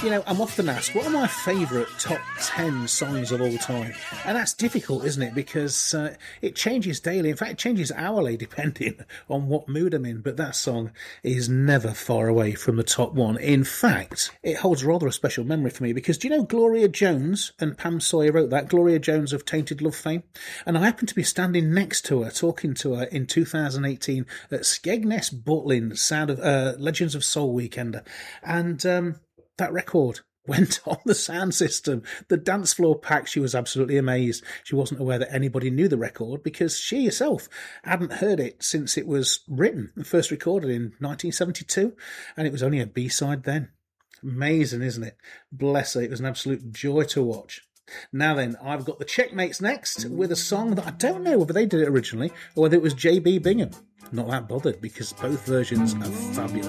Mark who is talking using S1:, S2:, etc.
S1: You know, I'm often asked, what are my favourite top 10 songs of all time? And that's difficult, isn't it? Because it changes daily. In fact, it changes hourly, depending on what mood I'm in. But that song is never far away from the top one. In fact, it holds rather a special memory for me because do you know Gloria Jones and Pam Sawyer wrote that? Gloria Jones of Tainted Love fame. And I happened to be standing next to her, talking to her in 2018 at Skegness Butlin, Legends of Soul Weekender. And that record went on the sound system. The dance floor packed. She was absolutely amazed. She wasn't aware that anybody knew the record because she herself hadn't heard it since it was written and first recorded in 1972, and it was only a B-side then. Amazing, isn't it? Bless her. It was an absolute joy to watch. Now then, I've got the Checkmates next with a song that I don't know whether they did it originally or whether it was J.B. Bingham. Not that bothered because both versions are fabulous.